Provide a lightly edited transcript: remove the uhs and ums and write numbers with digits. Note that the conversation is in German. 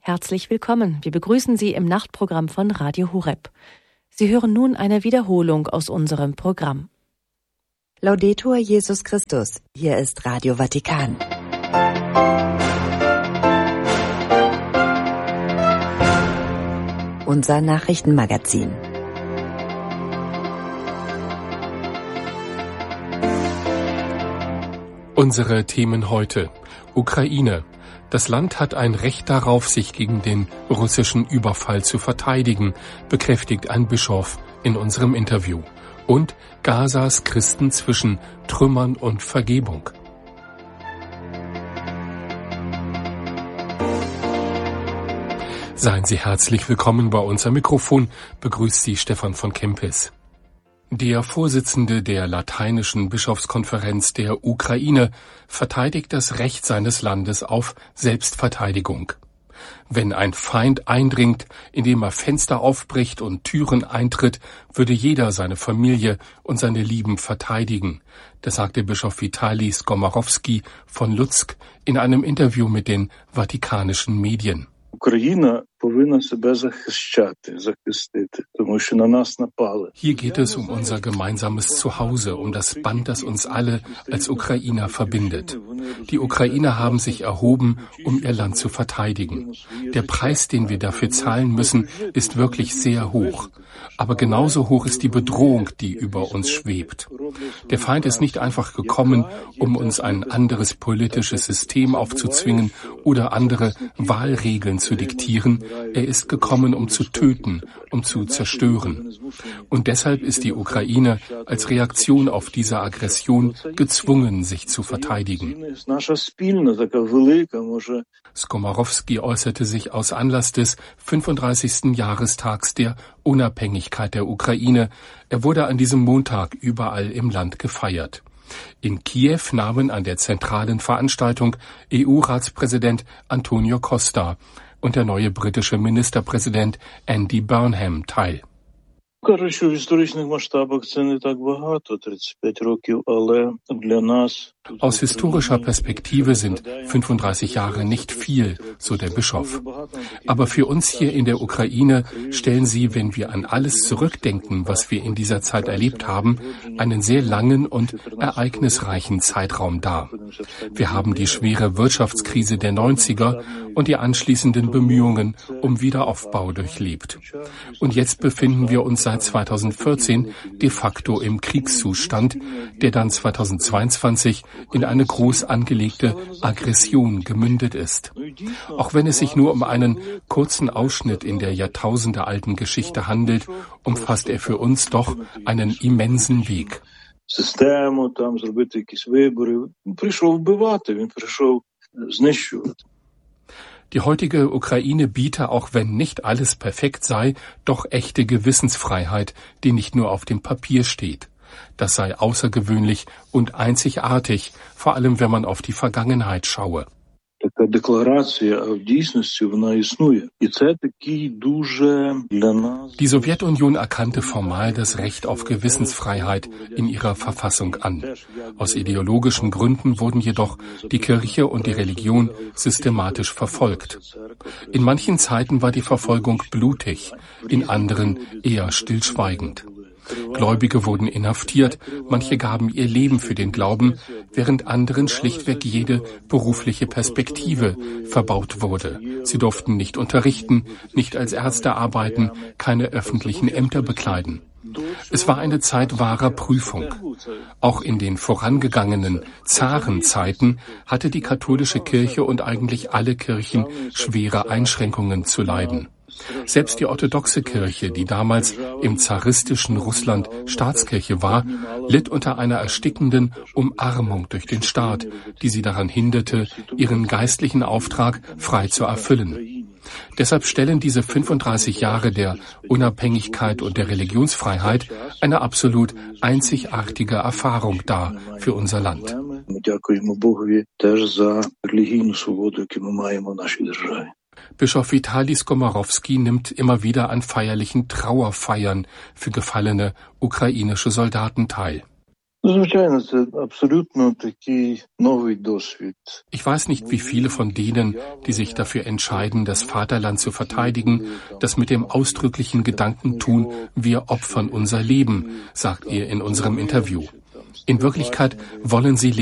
Herzlich willkommen. Wir begrüßen Sie im Nachtprogramm von Radio Horeb. Sie hören nun eine Wiederholung aus unserem Programm. Laudetur Jesus Christus. Hier ist Radio Vatikan. Unser Nachrichtenmagazin. Unsere Themen heute. Ukraine. Das Land hat ein Recht darauf, sich gegen den russischen Überfall zu verteidigen, bekräftigt ein Bischof in unserem Interview. Und Gazas Christen zwischen Trümmern und Vergebung. Seien Sie herzlich willkommen bei uns am Mikrofon, begrüßt Sie Stefan von Kempis. Der Vorsitzende der Lateinischen Bischofskonferenz der Ukraine verteidigt das Recht seines Landes auf Selbstverteidigung. Wenn ein Feind eindringt, indem er Fenster aufbricht und Türen eintritt, würde jeder seine Familie und seine Lieben verteidigen. Das sagte Bischof Vitali Skomarowski von Lutsk in einem Interview mit den vatikanischen Medien. Hier geht es um unser gemeinsames Zuhause, um das Band, das uns alle als Ukrainer verbindet. Die Ukrainer haben sich erhoben, um ihr Land zu verteidigen. Der Preis, den wir dafür zahlen müssen, ist wirklich sehr hoch. Aber genauso hoch ist die Bedrohung, die über uns schwebt. Der Feind ist nicht einfach gekommen, um uns ein anderes politisches System aufzuzwingen oder andere Wahlregeln zu diktieren. Er ist gekommen, um zu töten, um zu zerstören. Und deshalb ist die Ukraine als Reaktion auf diese Aggression gezwungen, sich zu verteidigen. Skomarowski äußerte sich aus Anlass des 35. Jahrestags der Unabhängigkeit der Ukraine. Er wurde an diesem Montag überall im Land gefeiert. In Kiew nahmen an der zentralen Veranstaltung EU-Ratspräsident Antonio Costa und der neue britische Ministerpräsident Andy Burnham teil. Aus historischer Perspektive sind 35 Jahre nicht viel, so der Bischof. Aber für uns hier in der Ukraine stellen sie, wenn wir an alles zurückdenken, was wir in dieser Zeit erlebt haben, einen sehr langen und ereignisreichen Zeitraum dar. Wir haben die schwere Wirtschaftskrise der 90er und die anschließenden Bemühungen um Wiederaufbau durchlebt. Und jetzt befinden wir uns seit 2014 de facto im Kriegszustand, der dann 2022 in eine groß angelegte Aggression gemündet ist. Auch wenn es sich nur um einen kurzen Ausschnitt in der jahrtausendealten Geschichte handelt, umfasst er für uns doch einen immensen Weg. Die heutige Ukraine biete, auch wenn nicht alles perfekt sei, doch echte Gewissensfreiheit, die nicht nur auf dem Papier steht. Das sei außergewöhnlich und einzigartig, vor allem wenn man auf die Vergangenheit schaue. Die Sowjetunion erkannte formal das Recht auf Gewissensfreiheit in ihrer Verfassung an. Aus ideologischen Gründen wurden jedoch die Kirche und die Religion systematisch verfolgt. In manchen Zeiten war die Verfolgung blutig, in anderen eher stillschweigend. Gläubige wurden inhaftiert, manche gaben ihr Leben für den Glauben, während anderen schlichtweg jede berufliche Perspektive verbaut wurde. Sie durften nicht unterrichten, nicht als Ärzte arbeiten, keine öffentlichen Ämter bekleiden. Es war eine Zeit wahrer Prüfung. Auch in den vorangegangenen Zarenzeiten hatte die katholische Kirche und eigentlich alle Kirchen schwere Einschränkungen zu leiden. Selbst die orthodoxe Kirche, die damals im zaristischen Russland Staatskirche war, litt unter einer erstickenden Umarmung durch den Staat, die sie daran hinderte, ihren geistlichen Auftrag frei zu erfüllen. Deshalb stellen diese 35 Jahre der Unabhängigkeit und der Religionsfreiheit eine absolut einzigartige Erfahrung dar für unser Land. Bischof Vitali Skomarowski nimmt immer wieder an feierlichen Trauerfeiern für gefallene ukrainische Soldaten teil. Ich weiß nicht, wie viele von denen, die sich dafür entscheiden, das Vaterland zu verteidigen, das mit dem ausdrücklichen Gedanken tun, wir opfern unser Leben, sagt er in unserem Interview. In Wirklichkeit wollen sie